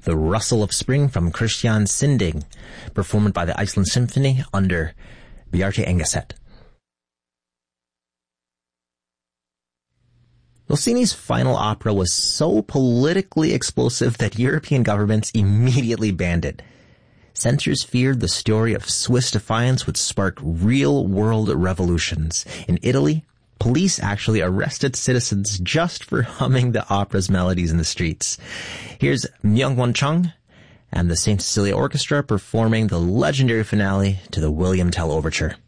The Rustle of Spring from Christian Sinding, performed by the Iceland Symphony under Bjarte Engeset. Rossini's final opera was so politically explosive that European governments immediately banned it. Censors feared the story of Swiss defiance would spark real-world revolutions. In Italy, police actually arrested citizens just for humming the opera's melodies in the streets. Here's Myung-won Chung and the St. Cecilia Orchestra performing the legendary finale to the William Tell Overture.